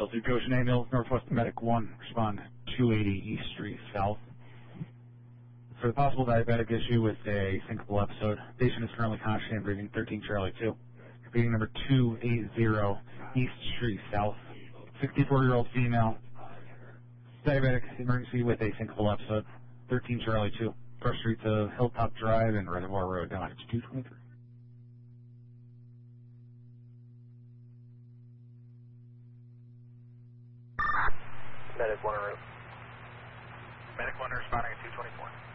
Delta Goshen Ambulance, Northwest Medic 1, respond 280 East Street South. For the possible diabetic issue with a syncopal episode, patient is currently conscious and breathing, 13 Charlie 2. Repeating number 280 East Street South. 64-year-old female, diabetic emergency with a syncopal episode, 13 Charlie 2. Brush streets of Hilltop Drive and Reservoir Road, Dodge 223. Medic 1 en route. Medic 1 responding at 224.